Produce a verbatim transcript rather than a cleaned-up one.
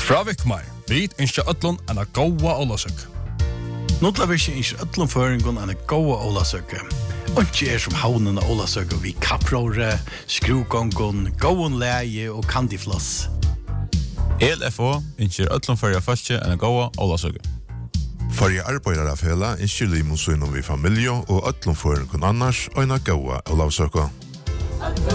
Fra Vikmar, vi ønsker ødlån en gåa ålasøk. Notla vi ikke ødlån føringen en gåa ålasøk. Ikke er som havnen av ålasøk vi kappråre, skrugongon, gåen leie og kandifloss. L F O ønsker ødlån fører falske en gåa ålasøk. Fyrir arbeidar av hela ønsker limonsunnen vi familie og ødlån føringen annars og en gåa ålasøk.